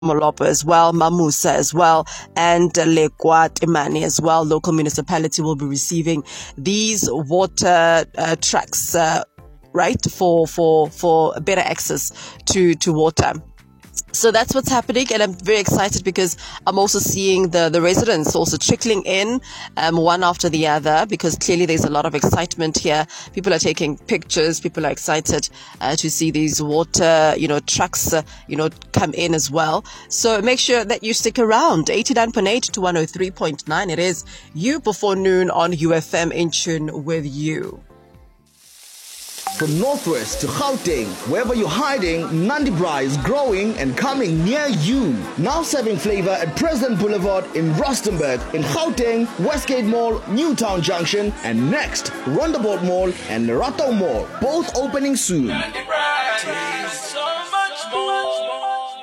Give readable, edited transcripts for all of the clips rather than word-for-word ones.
Molopo as well, Mamusa as well, and Lekwa Imani as well. Local municipality will be receiving these water trucks, right, for better access to water. So that's what's happening, and I'm very excited because I'm also seeing the residents also trickling in, one after the other, because clearly there's a lot of excitement here. People are taking pictures. People are excited to see these water, trucks, come in as well. So make sure that you stick around. 89.8 to 103.9. It is You Before Noon on UFM, in tune with you. From Northwest to Gauteng, wherever you're hiding, Nandi Bra is growing and coming near you. Now serving flavor at President Boulevard in Rustenburg, in Gauteng, Westgate Mall, Newtown Junction, and next, Rondeboort Mall and Nerato Mall, both opening soon. Nandi Bra, so much more.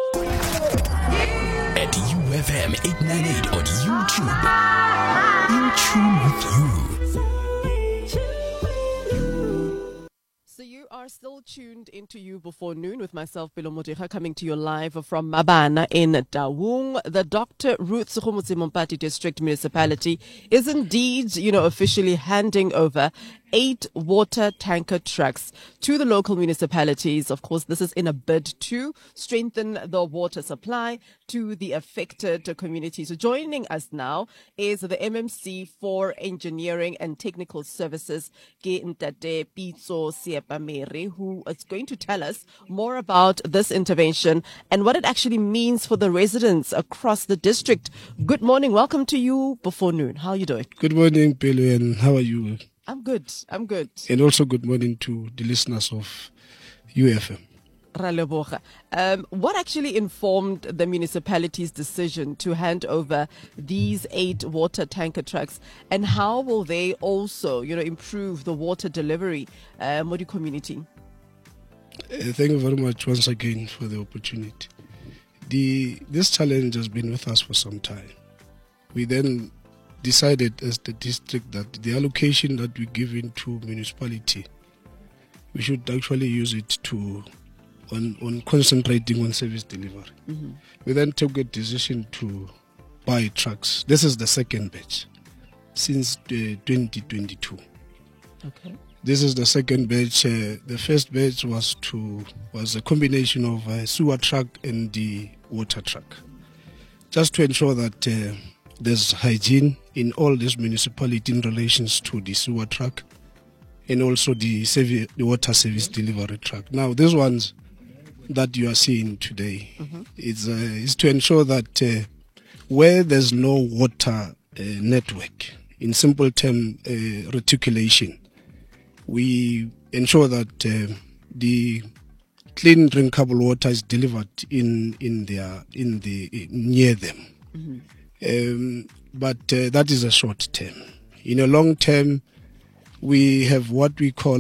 At UFM 898 on YouTube. In tune with you. So you are still tuned into You Before Noon with myself, Pelo Moteha, coming to you live from Mabana in Taung. The Dr. Ruth Sekgomotse Mompati District Municipality is indeed, officially handing over 8 water tanker trucks to the local municipalities. Of course, this is in a bid to strengthen the water supply to the affected communities. So joining us now is the MMC for Engineering and Technical Services, Ke Ntate Pitso Siepamere, who is going to tell us more about this intervention and what it actually means for the residents across the district. Good morning. Welcome to You Before Noon. How are you doing? Good morning, Pelu, and how are you? I'm good. And also good morning to the listeners of UFM. What actually informed the municipality's decision to hand over these 8 water tanker trucks, and how will they also, improve the water delivery Modi community? Thank you very much once again for the opportunity. This challenge has been with us for some time. We then decided as the district that the allocation that we give into municipality, we should actually use it on concentrating on service delivery. Mm-hmm. We then took a decision to buy trucks. This is the second batch since 2022. Okay. This is the second batch. The first batch was a combination of a sewer truck and the water truck, just to ensure that there's hygiene in all this municipality in relations to the sewer truck and also the water service delivery truck. Now, these ones that you are seeing today, mm-hmm. is to ensure that where there's no water network, in simple term reticulation, we ensure that the clean drinkable water is delivered near them. Mm-hmm. But that is a short term. In a long term, we have what we call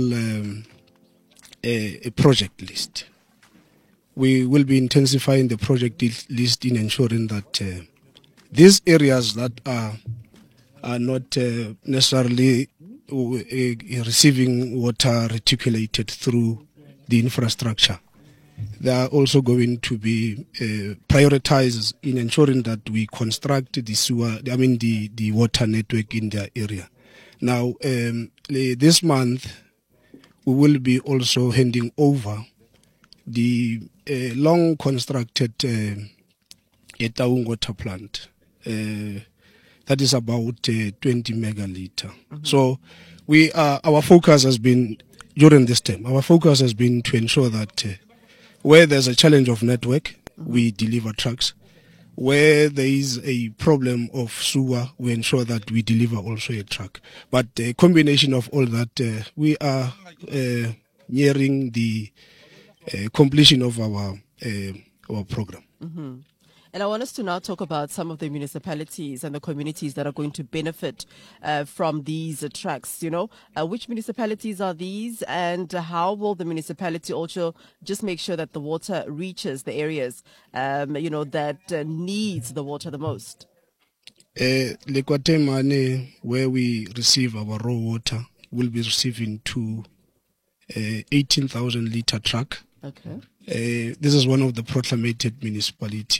a project list. We will be intensifying the project list in ensuring that these areas that are not necessarily receiving water reticulated through the infrastructure, they are also going to be prioritized in ensuring that we construct the water network in their area. Now, this month, we will be also handing over the long constructed Taung water plant. That is about 20 megaliter. Mm-hmm. So our focus has been, during this term, to ensure that where there's a challenge of network, we deliver trucks. Where there is a problem of sewer, we ensure that we deliver also a truck. But a combination of all that, we are nearing the completion of our program. Mm-hmm. And I want us to now talk about some of the municipalities and the communities that are going to benefit from these trucks. Which municipalities are these, and how will the municipality also just make sure that the water reaches the areas, that needs the water the most? Lekwatemane, where we receive our raw water, will be receiving 18,000 liter truck. Okay. This is one of the proclamated municipalities